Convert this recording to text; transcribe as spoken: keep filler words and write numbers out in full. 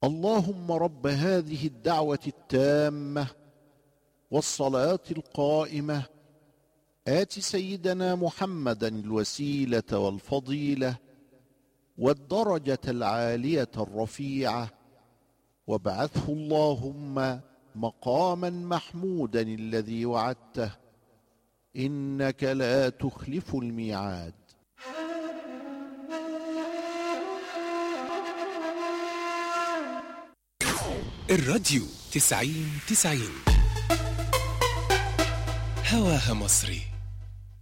اللهم رب هذه الدعوة التامة والصلاة القائمة آت سيدنا محمدا الوسيلة والفضيلة والدرجة العالية الرفيعة، وابعثه اللهم مقاما محمودا الذي وعدته، إنك لا تخلف الميعاد. الراديو تسعين تسعين هواها مصري.